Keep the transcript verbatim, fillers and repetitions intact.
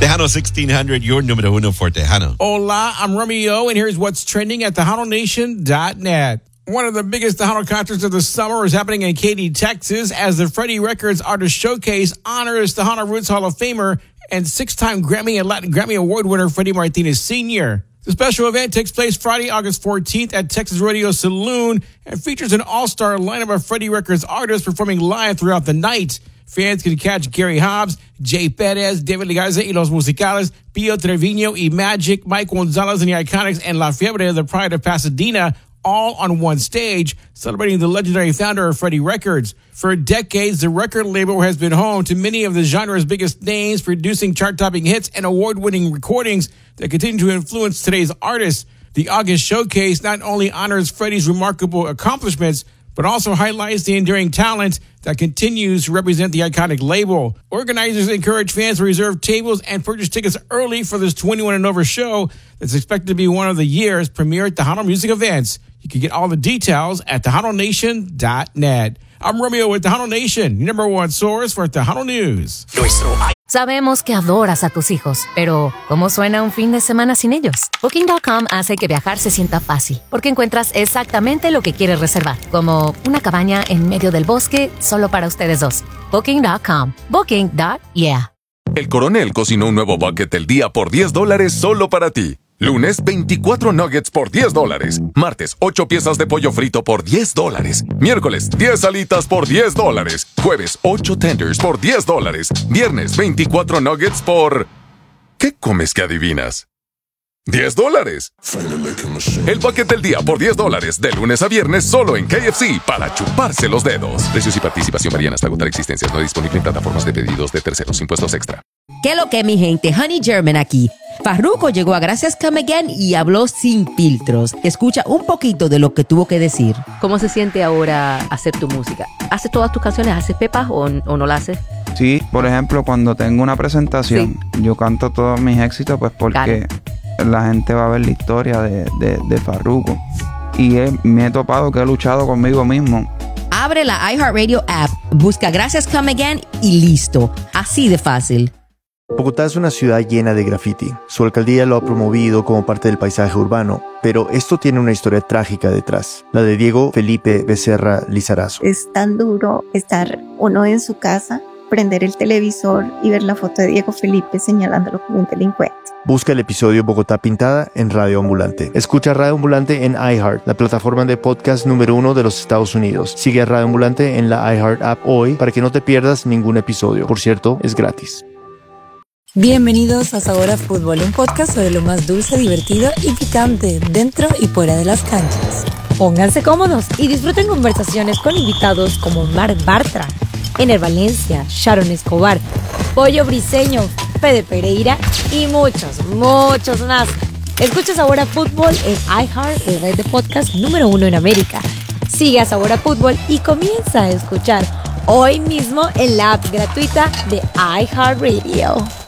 Tejano sixteen hundred, your número uno for Tejano. Hola, I'm Romeo, and here's what's trending at Tejano Nation dot net. One of the biggest Tejano concerts of the summer is happening in Katy, Texas, as the Freddie Records Artist Showcase honors Tejano Roots Hall of Famer and six-time Grammy and Latin Grammy Award winner Freddie Martinez Senior The special event takes place Friday, August fourteenth at Texas Rodeo Saloon and features an all-star lineup of Freddie Records artists performing live throughout the night. Fans can catch Gary Hobbs, Jay Perez, David Legarza y Los Musicales, Pio Trevino y Magic, Mike Gonzalez and the Iconics, and La Fiebre, the Pride of Pasadena, all on one stage, celebrating the legendary founder of Freddie Records. For decades, the record label has been home to many of the genre's biggest names, producing chart-topping hits and award-winning recordings that continue to influence today's artists. The August Showcase not only honors Freddie's remarkable accomplishments, but also highlights the enduring talent that continues to represent the iconic label. Organizers encourage fans to reserve tables and purchase tickets early for this twenty-one and over show that's expected to be one of the year's premier Tejano music events. You can get all the details at Tejano Nation dot net. I'm Romeo with Tejano Nation, your number one source for Tejano News. Sabemos que adoras a tus hijos, pero ¿cómo suena un fin de semana sin ellos? Booking punto com hace que viajar se sienta fácil, porque encuentras exactamente lo que quieres reservar, como una cabaña en medio del bosque solo para ustedes dos. Booking punto com. Booking. Yeah. El Coronel cocinó un nuevo bucket del día por diez dólares solo para ti. Lunes, veinticuatro nuggets por diez dólares. Martes, ocho piezas de pollo frito por diez dólares. Miércoles, diez alitas por diez dólares. Jueves, ocho tenders por diez dólares. Viernes, veinticuatro nuggets por... ¿Qué comes que adivinas? diez dólares. El bucket del día por diez dólares. De lunes a viernes solo en K F C para chuparse los dedos. Precios y participación varían hasta agotar existencias. No disponible en plataformas de pedidos de terceros. Impuestos extra. ¿Qué lo que, mi gente? Honey German aquí. Farruko llegó a Gracias Come Again y habló sin filtros. Escucha un poquito de lo que tuvo que decir. ¿Cómo se siente ahora hacer tu música? ¿Haces todas tus canciones? ¿Haces pepas o, o no la haces? Sí, por ejemplo, cuando tengo una presentación, sí. yo canto todos mis éxitos pues porque claro. la gente va a ver la historia de, de, de Farruko. Y he, me he topado que he luchado conmigo mismo. Abre la iHeartRadio app, busca Gracias Come Again y listo. Así de fácil. Bogotá es una ciudad llena de graffiti. Su alcaldía lo ha promovido como parte del paisaje urbano, pero esto tiene una historia trágica detrás, la de Diego Felipe Becerra Lizarazo. Es tan duro estar uno en su casa, prender el televisor y ver la foto de Diego Felipe señalándolo como un delincuente. Busca el episodio Bogotá Pintada en Radio Ambulante. Escucha Radio Ambulante en iHeart, la plataforma de podcast número uno de los Estados Unidos. Sigue a Radio Ambulante en la iHeart app hoy para que no te pierdas ningún episodio. Por cierto, es gratis. Bienvenidos a Sabor a Fútbol, un podcast sobre lo más dulce, divertido y picante dentro y fuera de las canchas. Pónganse cómodos y disfruten conversaciones con invitados como Marc Bartra, Ener Valencia, Sharon Escobar, Pollo Briseño, Fede Pereira y muchos, muchos más. Escucha Sabor a Fútbol en iHeart, la red de podcast número uno en América. Sigue a Sabor a Fútbol y comienza a escuchar hoy mismo en la app gratuita de iHeartRadio.